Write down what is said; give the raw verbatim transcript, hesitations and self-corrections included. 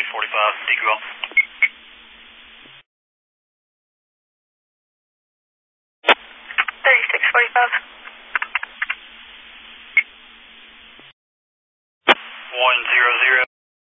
forty-five, D Q L. thirty-six forty-five. one zero